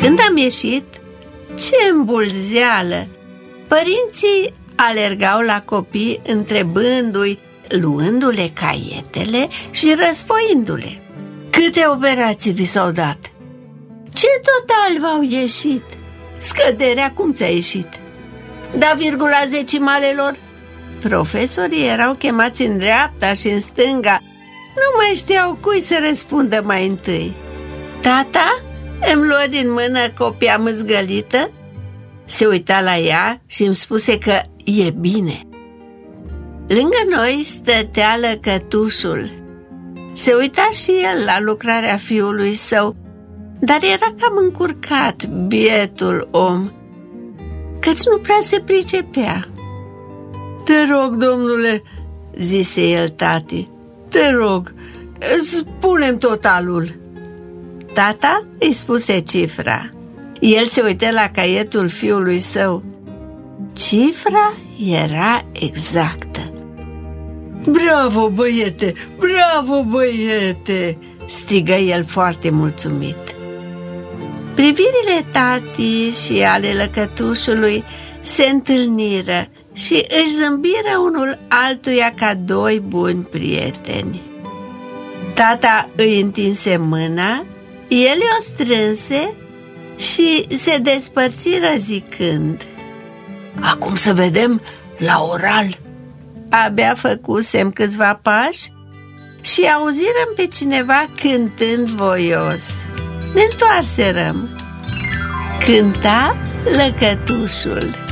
Când am ieșit, ce îmbulzeală! Părinții alergau la copii întrebându-i, luându-le caietele și răsfoindu-le. Câte operații vi s-au dat? Ce total v-au ieșit? Scăderea cum ți-a ieșit? Da virgula zecimalelor? Profesorii erau chemați în dreapta și în stânga. Nu mai știau cui să răspundă mai întâi. Tata îmi luă din mână copia mâzgălită, se uita la ea și îmi spuse că e bine. Lângă noi stătea lăcătușul. Se uita și el la lucrarea fiului său, dar era cam încurcat, bietul om, căci nu prea se pricepea. Te rog, domnule, zise el tati, te rog, spune-mi totalul. Tata îi spuse cifra. El se uită la caietul fiului său. Cifra era exactă. Bravo, băiete, bravo, băiete, strigă el foarte mulțumit. Privirile tatii și ale lăcătușului se întâlniră și își zâmbiră unul altuia ca doi buni prieteni. Tata îi întinse mâna, el i-o strânse și se despărțiră zicând: acum să vedem la oral. Abia făcusem câțiva pași și auzirăm pe cineva cântând voios. Ne întoarserăm. Cânta lăcătușul.